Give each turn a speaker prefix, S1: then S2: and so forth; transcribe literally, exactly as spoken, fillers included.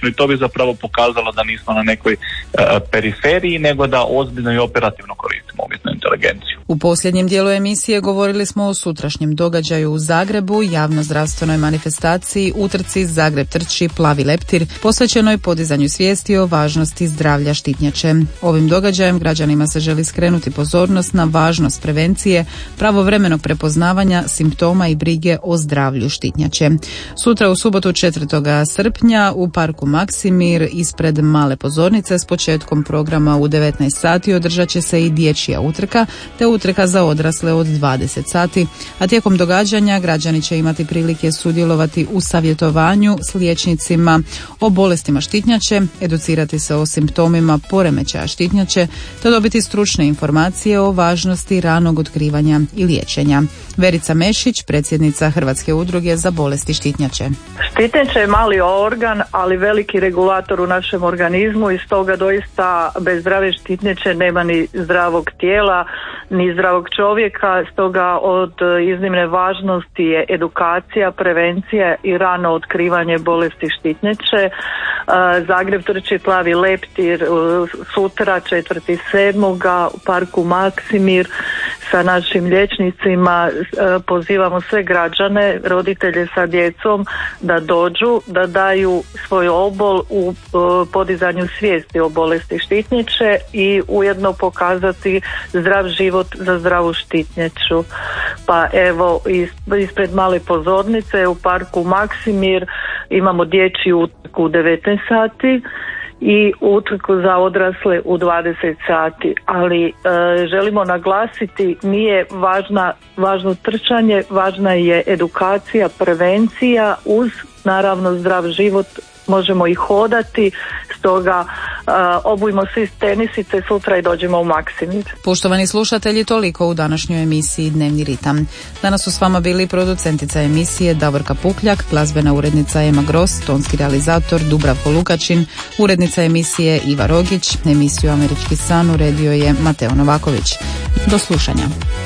S1: dugoročno i to bi zapravo pokazalo da nismo na nekoj uh, periferiji, nego da ozbiljno i operativno koristimo umjetnu inteligenciju.
S2: U posljednjem dijelu emisije govorili smo o sutrašnjem događaju u Zagrebu, javnozdravstvenoj manifestaciji utrci Zagreb trči plavi leptir, posvećenoj podizanju svijesti o važnosti zdravlja štitnjače. Ovim događajem građanima se želi skrenuti pozornost na važnost prevencije, pravovremenog prepoznavanja simptoma i brige o zdravlju štitnjače. Sutra u subotu četvrtog srpnja u parku Maksimir ispred male pozornice s početkom programa u devetnaest sati održat će se i dječja utrka te utrka za odrasle od dvadeset sati, a tijekom događanja građani će imati prilike sudjelovati u savjetovanju s liječnicima o bolestima štitnjače, educirati se o simptomima poremećaja štitnjače te dobiti stručne informacije o važnosti ranog otkrivanja i liječenja. Verica Mešić, predsjednica Hrvatske udruge za bolesti štitnjače.
S3: Štitnjača je mali organ, ali veliki regulator u našem organizmu i stoga doista bez zdrave štitnjače nema ni zdravog tijela, ni zdravog čovjeka, stoga od iznimne važnosti je edukacija, prevencija i rano otkrivanje bolesti štitnjače. Zagreb trči plavi leptir sutra četvrtog sedmog u parku Maksimir sa našim liječnicima. Pozivamo sve građane, roditelje sa djecom da dođu, da daju svoj obol u podizanju svijesti o bolesti štitnjače i ujedno pokazati zdrav život za zdravu štitnjaču. Pa evo, ispred male pozornice u parku Maksimir imamo dječju utrku u devetnaest sati i utrku za odrasle u dvadeset sati, ali e, želimo naglasiti, nije važna, važno trčanje, važna je edukacija, prevencija uz naravno zdrav život, možemo i hodati, stoga uh, obujmo svi tenisice sutra i dođemo u Maksimir.
S2: Poštovani slušatelji, toliko u današnjoj emisiji Dnevni ritam. Danas su s vama bili producentica emisije Davorka Pukljak, glazbena urednica Ema Gros, tonski realizator Dubravko Lukačin, urednica emisije Iva Rogić, emisiju Američki san uredio je Mateo Novaković. Do slušanja.